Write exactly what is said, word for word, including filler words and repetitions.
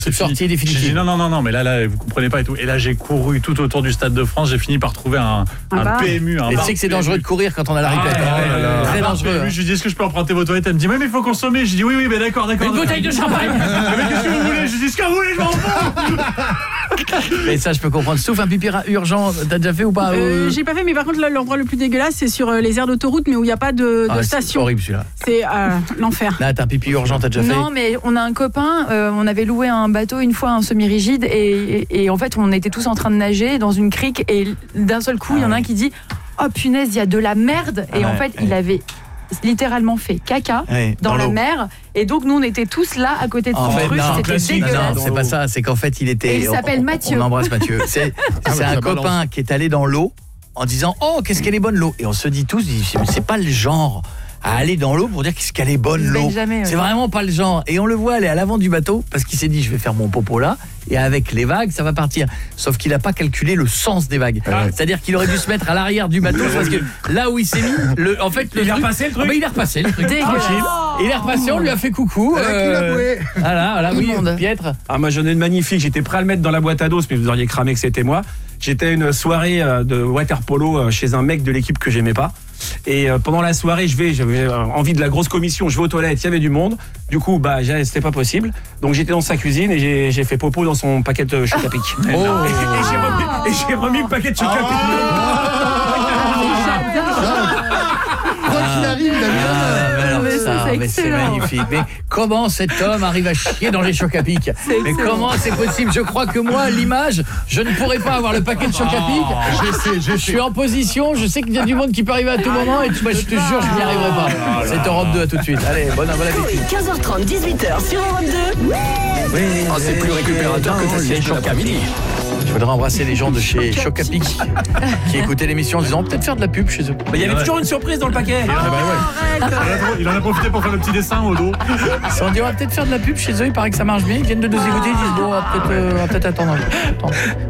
C'est sorti définitivement. J'ai dit non, non, non, non, mais là, là, vous comprenez pas et tout. Et là, j'ai couru tout autour du Stade de France. J'ai fini par trouver un, un, un P M U. Un et tu sais que c'est dangereux de courir quand on a la ripette. Ah, hein. là, là, Très là. dangereux. Je lui dis, est-ce que je peux emprunter vos toilettes? Elle me dit, oui, mais il faut consommer. Je dis, oui, oui, mais d'accord, d'accord. Une bouteille de champagne. Mais qu'est-ce que vous voulez? Je dis, ce que vous voulez, je m'en fous. Mais ça, je peux comprendre. Sauf un pipi urgent, t'as déjà fait ou pas? euh, J'ai pas fait, mais par contre, là, l'endroit le plus dégueulasse, c'est sur les aires d'autoroute, mais où il n'y a pas de, de ah, station. C'est horrible celui-là. C'est euh, l'enfer. Là, t'as un pipi urgent, t'as déjà fait? Non, mais on a un copain, euh, on avait loué un bateau une fois, un semi-rigide, et, et, et en fait, on était tous en train de nager dans une crique, et d'un seul coup, il ah, y en a un qui dit « Oh punaise, il y a de la merde !» Et ah, en fait, ouais. il avait littéralement fait caca ouais, dans, dans la mer, et donc nous on était tous là à côté de son truc, c'était dégueulasse. Non, c'est pas ça, c'est qu'en fait il était. Et il s'appelle on, Mathieu. On embrasse Mathieu. C'est ah, un copain balance. Qui est allé dans l'eau en disant oh qu'est-ce qu'elle est bonne l'eau, et on se dit tous c'est pas le genre à aller dans l'eau pour dire qu'est-ce qu'elle est bonne l'eau. Ouais. C'est vraiment pas le genre. Et on le voit aller à l'avant du bateau parce qu'il s'est dit je vais faire mon popo là et avec les vagues ça va partir. Sauf qu'il a pas calculé le sens des vagues. Ah. C'est-à-dire qu'il aurait dû se mettre à l'arrière du bateau parce que là où il s'est mis, le, en fait le il truc, a repassé le truc. Ah bah, il a repassé le truc. Oh. Il est repassé, on lui a fait coucou. Euh, voilà, voilà, oui, Pietre. Ah moi j'en ai une magnifique. J'étais prêt à le mettre dans la boîte à dos, mais vous auriez cramé que c'était moi. J'étais à une soirée de water polo chez un mec de l'équipe que j'aimais pas. Et euh, pendant la soirée, je vais, j'avais envie de la grosse commission, je vais aux toilettes, il y avait du monde. Du coup, bah, c'était pas possible. Donc j'étais dans sa cuisine et j'ai fait popo dans son paquet de Choc-à-Pic. Oh. Et, et, et j'ai remis, et remis le paquet de Choc-à-Pic. Quoi qu'il arrive, il a bien. Mais, ça, mais c'est magnifique. Mais comment cet homme arrive à chier dans les Choc-à-Pic? Mais comment c'est possible? Je crois que moi, l'image, je ne pourrais pas avoir le paquet de Choc-à-Pic. Oh, je sais, je, je suis en position, je sais qu'il y a du monde qui peut arriver à tout moment et tu, bah, je te jure, je n'y arriverai pas. C'est Europe deux, à tout de suite. Allez, bonne appétit. quinze heures trente, dix-huit heures sur Europe deux. Oui, oh, c'est plus récupérateur que de chez Choc-à-Midi. Je voudrais embrasser les gens de chez Choc-à-Pic qui écoutaient l'émission en disant peut-être faire de la pub chez eux. Mais il y avait toujours une surprise dans le paquet. Ah, bah ouais. Il en a profité pour faire le petit dessin au dos. On dit on va peut-être faire de la pub chez eux, il paraît que ça marche bien, ils viennent de nous écouter, ils disent bon on va peut-être euh, peut attendre. attendre.